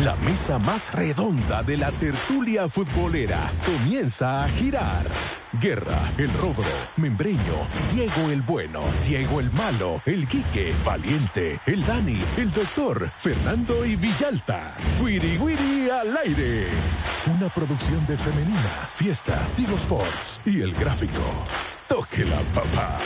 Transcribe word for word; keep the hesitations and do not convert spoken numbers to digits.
La mesa más redonda de la tertulia futbolera comienza a girar. Guerra, el Rogro, Membreño, Diego el Bueno, Diego el Malo, el Quique, Valiente, el Dani, el Doctor, Fernando y Villalta. Wiri Wiri al aire. Una producción de Femenina, Fiesta, Tigo Sports y El Gráfico. Tóquela, papá.